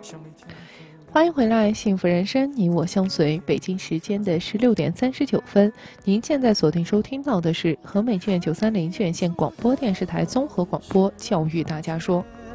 欢迎回来，幸福人生，你我相随。北京时间的16点39分，您现在锁定收听到的是和美剧院930院线广播电视台综合广播《教育大家说》。